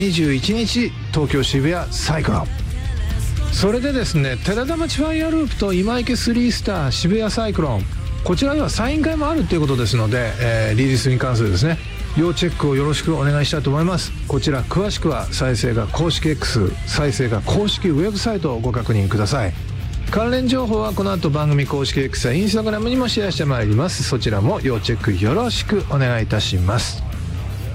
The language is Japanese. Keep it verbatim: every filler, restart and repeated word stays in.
にじゅういちにち東京渋谷サイクロン。それでですね、寺田町ファイアループと今池スリースター渋谷サイクロン、こちらではサイン会もあるということですので、えー、リリースに関するですね要チェックをよろしくお願いしたいと思います。こちら詳しくは再生が公式 X、 再生が公式ウェブサイトをご確認ください。関連情報はこの後番組公式 X やインスタグラムにもシェアしてまいります。そちらも要チェックよろしくお願いいたします。